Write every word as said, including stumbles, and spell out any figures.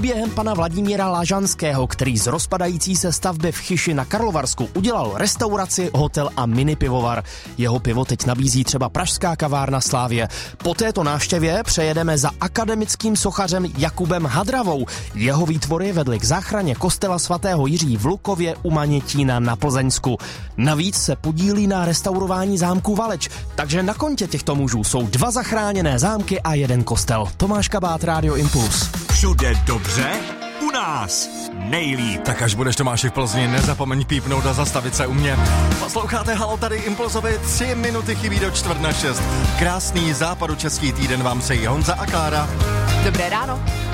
Příběhem pana Vladimíra Lažanského, který z rozpadající se stavby v Chyši na Karlovarsku udělal restauraci, hotel a mini pivovar. Jeho pivo teď nabízí třeba pražská kavárna Slávě. Po této návštěvě přejedeme za akademickým sochařem Jakubem Hadravou. Jeho výtvory vedly k záchraně kostela svatého Jiří v Lukově u Manětína na Plzeňsku. Navíc se podílí na restaurování zámku Valeč, takže na kontě těchto mužů jsou dva zachráněné zámky a jeden kostel. Tomáš Kabát, Rádio Impuls. Všude dobře, u nás nejlíp. Tak až budeš, Tomáši, v Plzni, nezapomeň pípnout a zastavit se u mě. Posloucháte Halo, tady Impulsovi, tři minuty chybí do čtvrt na šest. Krásný západočeský týden vám přejí Honza a Klára. Dobré ráno.